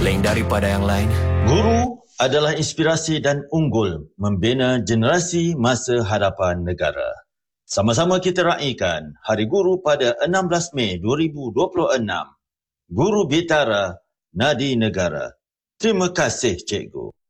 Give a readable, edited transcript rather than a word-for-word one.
lain daripada yang lain. Guru adalah inspirasi dan unggul membina generasi masa hadapan negara. Sama-sama kita raikan Hari Guru pada 16 Mei 2026. Guru Bitara, Nadi Negara. Terima kasih, Cikgu.